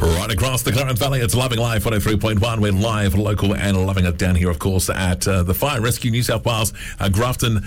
Right across the Clarence Valley, it's Loving Life 103.1. We're live, local, and loving it down here, of course, at the Fire Rescue New South Wales Grafton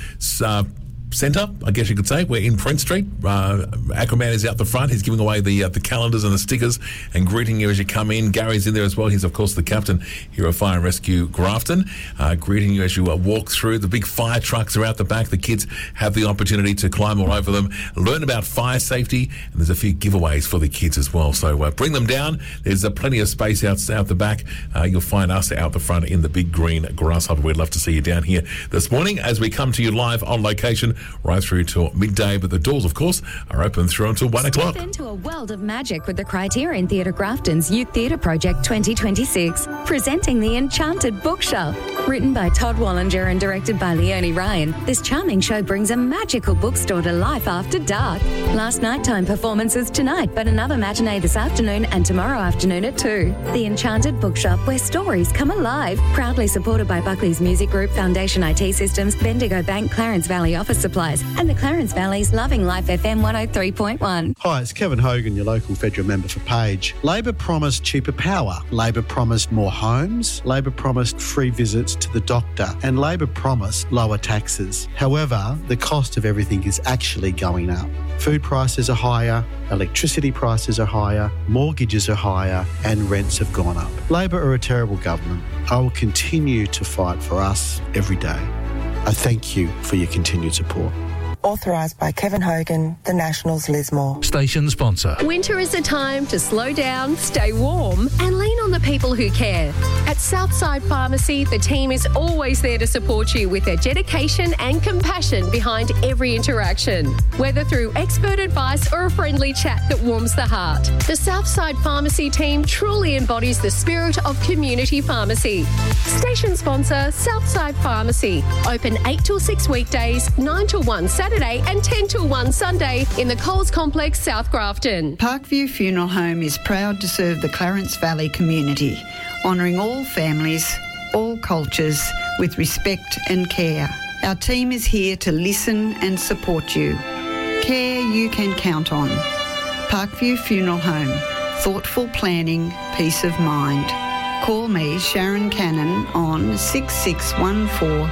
Centre, I guess you could say. We're in Prince Street. Aquaman is out the front. He's giving away the calendars and the stickers and greeting you as you come in. Gary's in there as well. He's, of course, the captain here at Fire and Rescue Grafton, greeting you as you walk through. The big fire trucks are out the back. The kids have the opportunity to climb all over them, learn about fire safety, and there's a few giveaways for the kids as well. So bring them down. There's plenty of space out the back. You'll find us out the front in the big green grasshopper. We'd love to see you down here this morning as we come to you live on location right through till midday, but the doors, of course, are open through until 1 o'clock. Step into a world of magic with the Criterion Theatre Grafton's Youth Theatre Project 2026, presenting The Enchanted Bookshop. Written by Todd Wallinger and directed by Leonie Ryan, this charming show brings a magical bookstore to life after dark. Last nighttime performances tonight, but another matinee this afternoon and tomorrow afternoon at 2. The Enchanted Bookshop, where stories come alive. Proudly supported by Buckley's Music Group, Foundation IT Systems, Bendigo Bank, Clarence Valley Office Supplies, and the Clarence Valley's Loving Life FM 103.1. Hi, it's Kevin Hogan, your local federal member for Page. Labor promised cheaper power. Labor promised more homes. Labor promised free visits to the doctor. And Labor promised lower taxes. However, the cost of everything is actually going up. Food prices are higher, electricity prices are higher, mortgages are higher, and rents have gone up. Labor are a terrible government. I will continue to fight for us every day. I thank you for your continued support. Authorised by Kevin Hogan, the Nationals Lismore. Station sponsor. Winter is a time to slow down, stay warm, and lean on the people who care. At Southside Pharmacy, the team is always there to support you with their dedication and compassion behind every interaction. Whether through expert advice or a friendly chat that warms the heart, the Southside Pharmacy team truly embodies the spirit of community pharmacy. Station sponsor, Southside Pharmacy. Open 8 till 6 weekdays, 9 till 1 Saturday and 10 till 1 Sunday in the Coles Complex, South Grafton. Parkview Funeral Home is proud to serve the Clarence Valley community, honouring all families, all cultures with respect and care. Our team is here to listen and support you. Care you can count on. Parkview Funeral Home. Thoughtful planning, peace of mind. Call me, Sharon Cannon, on 6614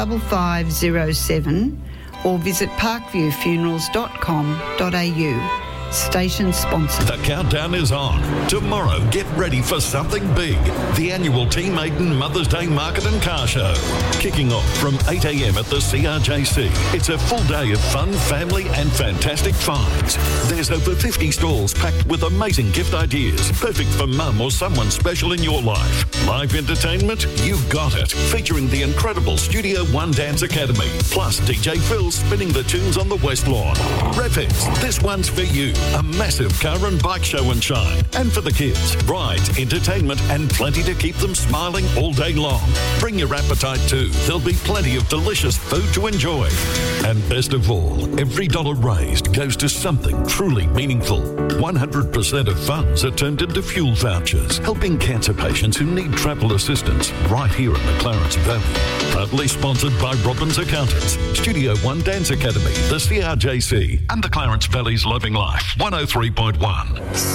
5507 or visit parkviewfunerals.com.au. Station sponsor. The countdown is on. Tomorrow, get ready for something big. The annual Team Maiden Mother's Day Market and Car Show. Kicking off from 8 a.m. at the CRJC. It's a full day of fun, family and fantastic finds. There's over 50 stalls packed with amazing gift ideas. Perfect for mum or someone special in your life. Live entertainment? You've got it. Featuring the incredible Studio One Dance Academy. Plus DJ Phil spinning the tunes on the West Lawn. Repeats, this one's for you. A massive car and bike show and shine. And for the kids, rides, entertainment and plenty to keep them smiling all day long. Bring your appetite too. There'll be plenty of delicious food to enjoy. And best of all, every dollar raised goes to something truly meaningful. 100% of funds are turned into fuel vouchers, helping cancer patients who need travel assistance right here in the Clarence Valley. Proudly sponsored by Robbins Accountants, Studio One Dance Academy, the CRJC and the Clarence Valley's Loving Life 103.1.